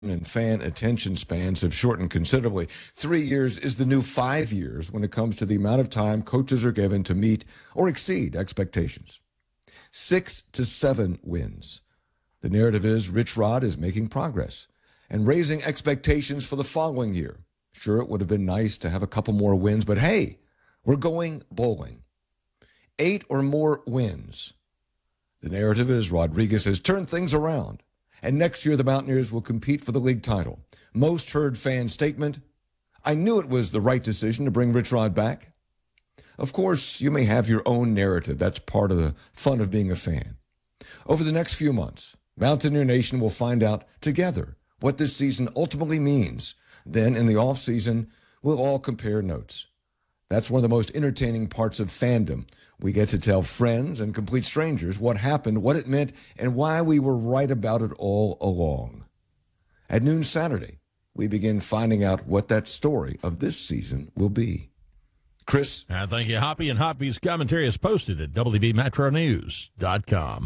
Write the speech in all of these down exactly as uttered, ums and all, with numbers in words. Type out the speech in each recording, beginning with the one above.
and fan attention spans have shortened considerably. Three years is the new five years when it comes to the amount of time coaches are given to meet or exceed expectations. Six to seven wins. The narrative is Rich Rod is making progress and raising expectations for the following year. Sure, it would have been nice to have a couple more wins, but hey, we're going bowling. Eight or more wins. The narrative is Rodriguez has turned things around, and next year the Mountaineers will compete for the league title. Most heard fan statement, I knew it was the right decision to bring Rich Rod back. Of course, you may have your own narrative. That's part of the fun of being a fan. Over the next few months, Mountaineer Nation will find out together what this season ultimately means. Then, in the offseason, we'll all compare notes. That's one of the most entertaining parts of fandom. We get to tell friends and complete strangers what happened, what it meant, and why we were right about it all along. At noon Saturday, we begin finding out what that story of this season will be. Chris? Uh, thank you, Hoppy. And Hoppy's commentary is posted at W V Metro News dot com.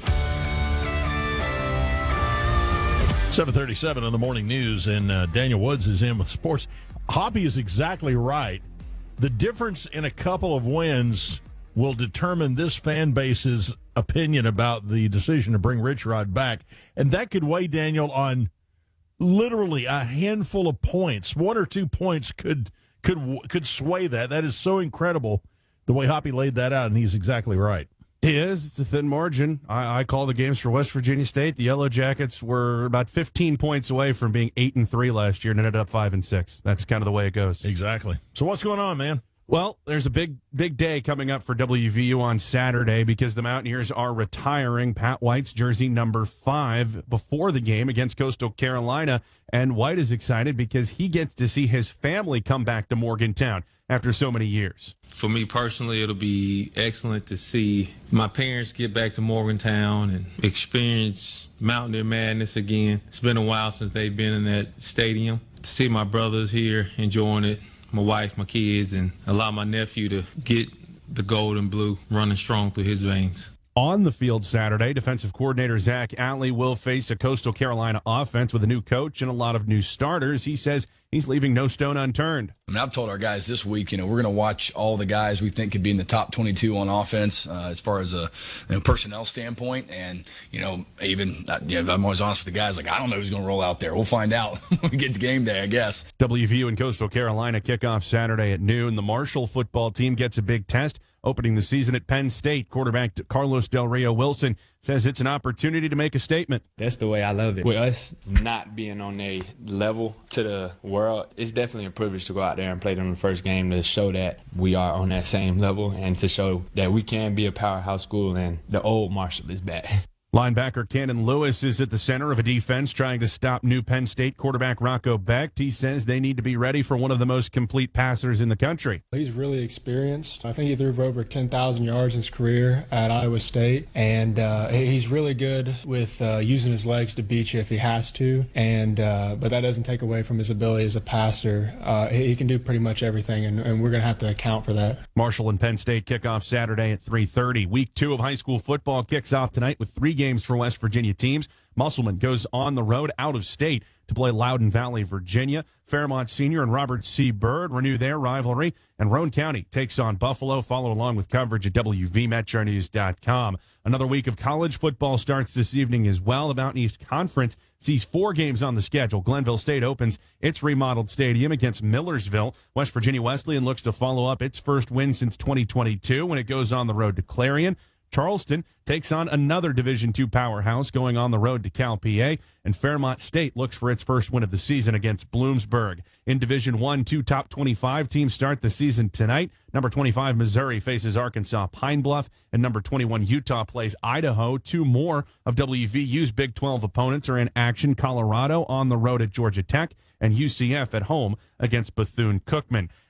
seven thirty-seven on the morning news, and uh, Daniel Woods is in with sports. Hoppy is exactly right. The difference in a couple of wins will determine this fan base's opinion about the decision to bring Rich Rod back. And that could weigh, Daniel, on literally a handful of points. One or two points could could could sway that. That is so incredible, the way Hoppy laid that out, and he's exactly right. He is. It's a thin margin. I, I call the games for West Virginia State. The Yellow Jackets were about fifteen points away from being eight and three last year and ended up five and six. That's kind of the way it goes. Exactly. So what's going on, man? Well, there's a big, big day coming up for W V U on Saturday because the Mountaineers are retiring Pat White's jersey number five before the game against Coastal Carolina. And White is excited because he gets to see his family come back to Morgantown after so many years. For me personally, it'll be excellent to see my parents get back to Morgantown and experience Mountaineer madness again. It's been a while since they've been in that stadium. To see my brothers here enjoying it, my wife, my kids, and allow my nephew to get the gold and blue running strong through his veins. On the field Saturday, defensive coordinator Zach Alley will face a Coastal Carolina offense with a new coach and a lot of new starters. He says he's leaving no stone unturned. I mean, I've told our guys this week, you know, we're going to watch all the guys we think could be in the top twenty-two on offense uh, as far as a you know, personnel standpoint. And, you know, even, uh, you know, I'm always honest with the guys, like, I don't know who's going to roll out there. We'll find out when we get to game day, I guess. W V U and Coastal Carolina kick off Saturday at noon. The Marshall football team gets a big test opening the season at Penn State. Quarterback Carlos Del Rio Wilson says it's an opportunity to make a statement. That's the way I love it. With us not being on a level to the world, it's definitely a privilege to go out there and play them the first game to show that we are on that same level and to show that we can be a powerhouse school and the old Marshall is back. Linebacker Cannon Lewis is at the center of a defense trying to stop new Penn State quarterback Rocco Becht. He says they need to be ready for one of the most complete passers in the country. He's really experienced. I think he threw for over ten thousand yards in his career at Iowa State, and uh, he's really good with uh, using his legs to beat you if he has to. And uh, but that doesn't take away from his ability as a passer. Uh, he can do pretty much everything, and, and we're going to have to account for that. Marshall and Penn State kick off Saturday at three thirty. Week two of high school football kicks off tonight with three games for West Virginia teams. Musselman goes on the road out of state to play Loudoun Valley, Virginia. Fairmont Senior and Robert C. Byrd renew their rivalry, and Roane County takes on Buffalo. Follow along with coverage at W V Metro News dot com. Another week of college football starts this evening as well. The Mountain East Conference sees four games on the schedule. Glenville State opens its remodeled stadium against Millersville. West Virginia Wesleyan looks to follow up its first win since twenty twenty-two when it goes on the road to Clarion. Charleston takes on another Division two powerhouse going on the road to Cal P A, and Fairmont State looks for its first win of the season against Bloomsburg. In Division one, two top twenty-five teams start the season tonight. Number twenty-five, Missouri, faces Arkansas Pine Bluff, and number twenty-one, Utah, plays Idaho. Two more of W V U's Big twelve opponents are in action. Colorado on the road at Georgia Tech, and U C F at home against Bethune-Cookman.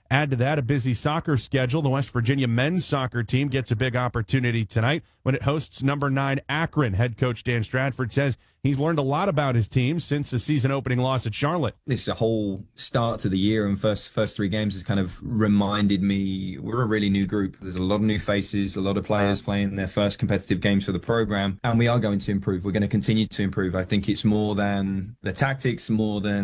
Add to that a busy soccer schedule. The West Virginia men's soccer team gets a big opportunity tonight when it hosts number nine Akron. Head coach Dan Stratford says he's learned a lot about his team since the season opening loss at Charlotte. This whole start to the year and first first three games has kind of reminded me we're a really new group. There's a lot of new faces, a lot of players playing their first competitive games for the program, and we are going to improve. We're going to continue to improve. I think it's more than the tactics, more than